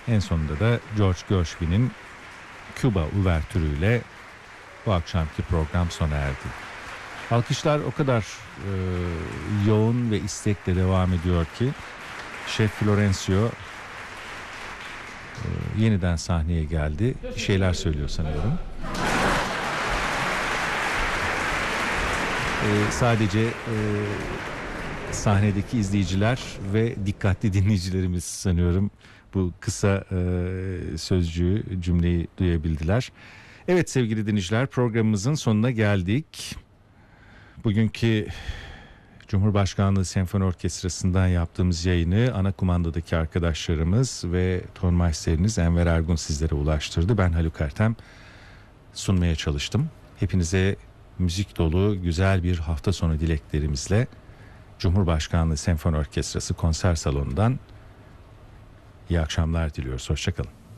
en sonunda da George Gershwin'in Küba uvertürüyle bu akşamki program sona erdi. Alkışlar o kadar yoğun ve istekle devam ediyor ki Şef Florencio yeniden sahneye geldi. Bir şeyler söylüyor sanıyorum. Sadece sahnedeki izleyiciler ve dikkatli dinleyicilerimiz sanıyorum bu kısa sözcüğü, cümleyi duyabildiler. Evet sevgili dinleyiciler, programımızın sonuna geldik. Bugünkü Cumhurbaşkanlığı Senfoni Orkestrası'ndan yaptığımız yayını ana kumandadaki arkadaşlarımız ve tonmeisteriniz Enver Ergun sizlere ulaştırdı. Ben Haluk Ertem sunmaya çalıştım. Hepinize müzik dolu güzel bir hafta sonu dileklerimizle Cumhurbaşkanlığı Senfoni Orkestrası konser salonundan iyi akşamlar diliyoruz. Hoşçakalın.